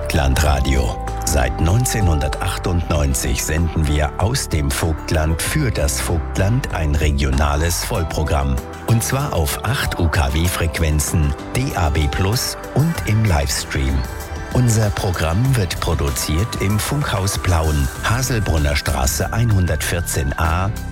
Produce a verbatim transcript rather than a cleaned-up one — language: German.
Vogtlandradio. Seit neunzehnhundertachtundneunzig senden wir aus dem Vogtland für das Vogtland ein regionales Vollprogramm. Und zwar auf acht U K W-Frequenzen, D A B plus und im Livestream. Unser Programm wird produziert im Funkhaus Plauen, Haselbrunner Straße hundertvierzehn a